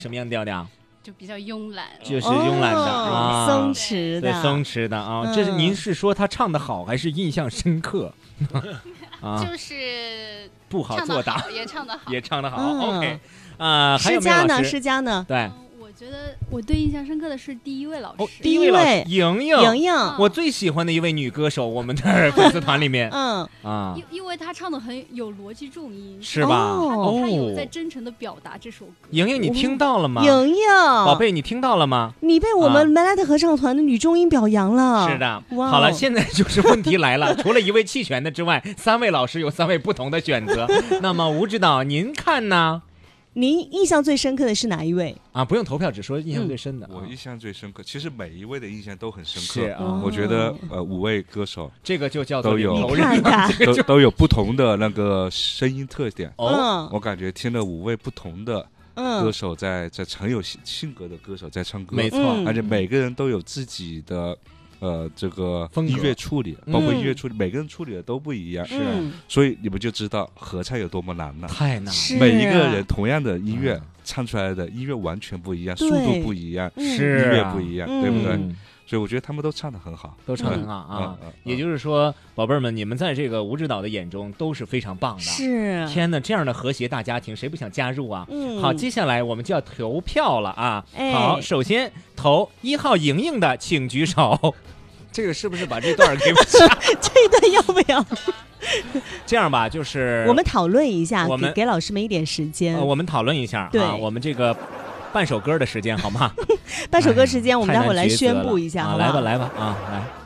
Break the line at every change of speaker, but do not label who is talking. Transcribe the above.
什么样调调？
就比较慵懒，
就是慵懒的啊，
松弛的，
对，松弛的啊。这是您是说他唱的好，还是印象深刻？
啊，就是
不好作答，
也唱得好，
也唱得好。OK， 还有
施佳呢？施佳呢？
对。
我觉得我对印象深刻的是第一位老师，
第一位老师莹莹，我最喜欢的一位女歌手，我们的粉丝团里面，
因为她唱的很有逻辑重音，
是吧？
她有在真诚的表达这首歌。
莹莹，你听到了吗？
莹莹，
宝贝，你听到了吗？
你被我们梅莱特合唱团的女中音表扬了。
是的，好了，现在就是问题来了，除了一位弃权的之外，3位老师有3位不同的选择。那么吴指导，您看呢？
您印象最深刻的是哪一位
啊？不用投票，只说印象最深的。
我印象最深刻，其实每一位的印象都很深刻。
是啊，
我觉得5位歌手，
这个就叫做
都有都有不同的那个声音特点。我感觉听了5位不同的歌手在很有性格的歌手在唱歌，
没错，
而且每个人都有自己的。这个音乐处理，包括音乐处理，每个人处理的都不一样，
是，
所以你们就知道合唱有多么难了，
太难了。
每一个人同样的音乐唱出来的音乐完全不一样，速度不一样，音乐不一样，对不对？所以我觉得他们都唱得很好，
都唱得很好啊。也就是说，宝贝儿们，你们在这个吴指导的眼中都是非常棒的。
是，
天哪，这样的和谐大家庭，谁不想加入啊？好，接下来我们就要投票了啊。好，首先投1号莹莹的，请举手。这个是不是把这段给
这一段要不要？
这样吧，就是
我们讨论一下，
我们
给老师们一点时间。
我们讨论一下啊，我们这个半首歌的时间好吗？
半首歌时间，我们待会儿来宣布一下，好吧？
来吧啊，来。